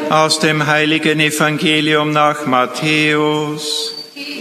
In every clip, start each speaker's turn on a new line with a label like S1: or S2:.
S1: Aus dem heiligen Evangelium nach Matthäus.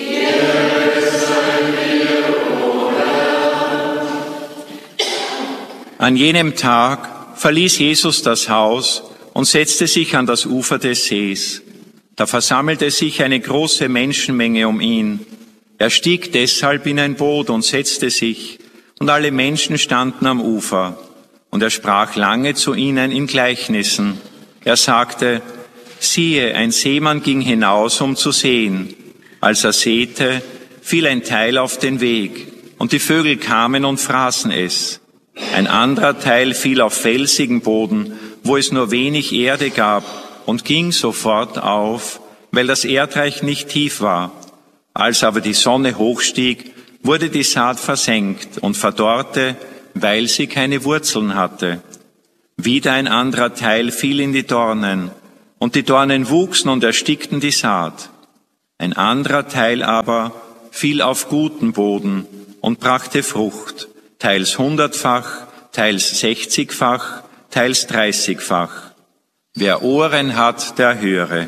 S1: An jenem Tag verließ Jesus das Haus und setzte sich an das Ufer des Sees. Da versammelte sich eine große Menschenmenge um ihn. Er stieg deshalb in ein Boot und setzte sich, und alle Menschen standen am Ufer. Und er sprach lange zu ihnen in Gleichnissen. Er sagte: Siehe, ein Seemann ging hinaus, um zu säen. Als er säte, fiel ein Teil auf den Weg, und die Vögel kamen und fraßen es. Ein anderer Teil fiel auf felsigen Boden, wo es nur wenig Erde gab, und ging sofort auf, weil das Erdreich nicht tief war. Als aber die Sonne hochstieg, wurde die Saat versenkt und verdorrte, weil sie keine Wurzeln hatte. Wieder ein anderer Teil fiel in die Dornen, und die Dornen wuchsen und erstickten die Saat. Ein anderer Teil aber fiel auf guten Boden und brachte Frucht, teils 100-fach, teils 60-fach, teils 30-fach. Wer Ohren hat, der höre.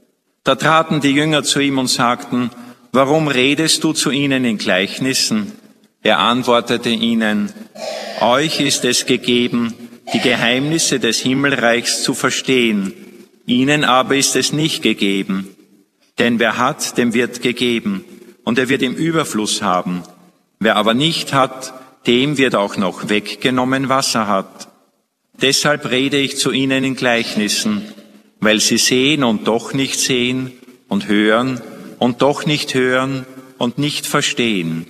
S1: Da traten die Jünger zu ihm und sagten: Warum redest du zu ihnen in Gleichnissen? Er antwortete ihnen: Euch ist es gegeben, die Geheimnisse des Himmelreichs zu verstehen. Ihnen aber ist es nicht gegeben. Denn wer hat, dem wird gegeben, und er wird im Überfluss haben. Wer aber nicht hat, dem wird auch noch weggenommen, was er hat. Deshalb rede ich zu ihnen in Gleichnissen, weil sie sehen und doch nicht sehen und hören und doch nicht hören und nicht verstehen.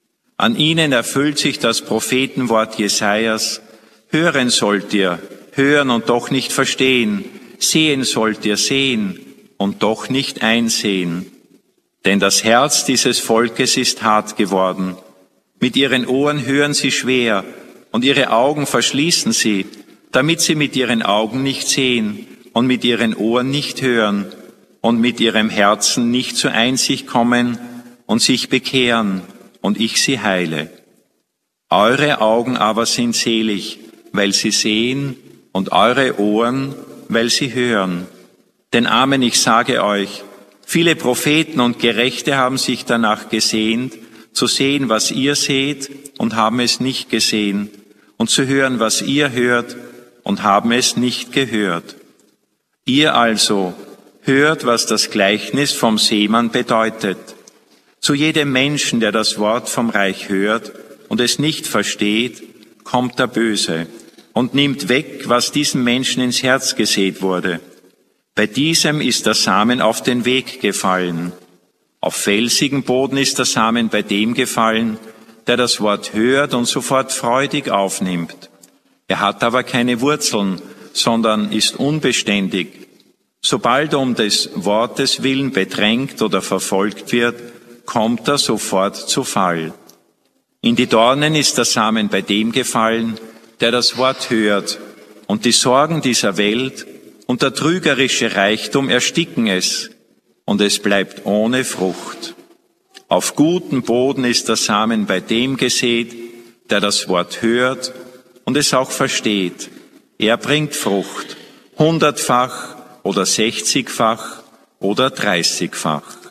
S1: An ihnen erfüllt sich das Prophetenwort Jesajas: Hören sollt ihr, hören und doch nicht verstehen, sehen sollt ihr, sehen und doch nicht einsehen. Denn das Herz dieses Volkes ist hart geworden. Mit ihren Ohren hören sie schwer und ihre Augen verschließen sie, damit sie mit ihren Augen nicht sehen und mit ihren Ohren nicht hören und mit ihrem Herzen nicht zur Einsicht kommen und sich bekehren und ich sie heile. Eure Augen aber sind selig, weil sie sehen, und eure Ohren, weil sie hören. Denn Amen, ich sage euch, viele Propheten und Gerechte haben sich danach gesehnt, zu sehen, was ihr seht, und haben es nicht gesehen, und zu hören, was ihr hört, und haben es nicht gehört. Ihr also hört, was das Gleichnis vom Seemann bedeutet. Zu jedem Menschen, der das Wort vom Reich hört und es nicht versteht, kommt der Böse und nimmt weg, was diesem Menschen ins Herz gesät wurde. Bei diesem ist der Samen auf den Weg gefallen. Auf felsigen Boden ist der Samen bei dem gefallen, der das Wort hört und sofort freudig aufnimmt. Er hat aber keine Wurzeln, sondern ist unbeständig. Sobald um des Wortes willen bedrängt oder verfolgt wird, kommt er sofort zu Fall. In die Dornen ist der Samen bei dem gefallen, der das Wort hört, und die Sorgen dieser Welt und der trügerische Reichtum ersticken es, und es bleibt ohne Frucht. Auf guten Boden ist der Samen bei dem gesät, der das Wort hört und es auch versteht. Er bringt Frucht, 100-fach oder 60-fach oder 30-fach.